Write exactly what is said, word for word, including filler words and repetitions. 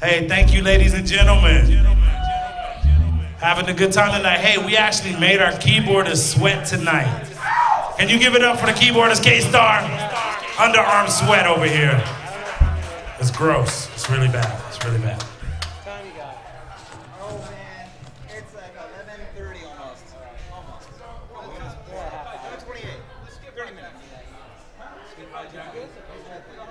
Hey, thank you, ladies and gentlemen. Having a good time tonight. Hey, we actually made our keyboardist sweat tonight. Can you give it up for the keyboardist, K-Star? Underarm sweat over here. It's gross. It's really bad. It's really bad. Oh man, it's like eleven thirty almost. Almost. eleven twenty-eight. thirty minutes.